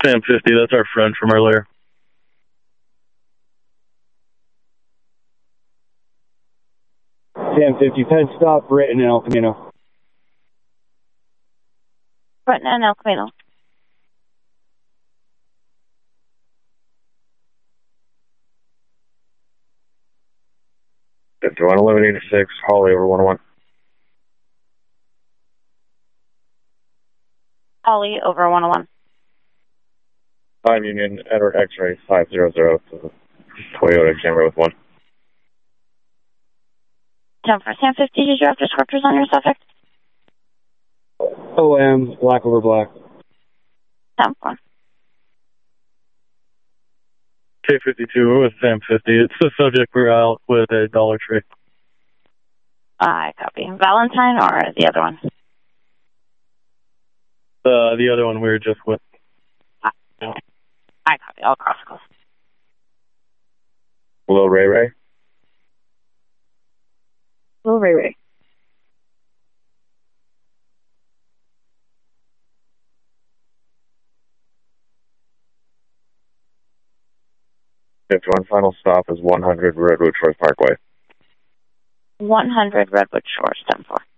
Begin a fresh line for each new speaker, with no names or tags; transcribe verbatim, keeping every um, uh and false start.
Sam fifty, that's our friend from earlier.
Sam fifty, pen stop, Britain and El Camino.
Britain and El Camino.
fifty-one eleven eighty-six, Holly over one oh one.
Holly over one oh one.
Time Union, Edward X-ray five zero zero to Toyota Camry with one.
ten for Sam fifty, did you have descriptors on your subject?
O M, black over black.
ten four.
K fifty-two with Sam fifty. It's the subject we're out with a Dollar Tree.
I copy. Valentine or the other one?
Uh, the other one we were just with.
I, I copy. All cross calls.
Hello, Ray Ray.
Hello, Ray Ray.
fifty-one, final stop is one hundred Redwood Shores Parkway.
one hundred Redwood Shores, ten four.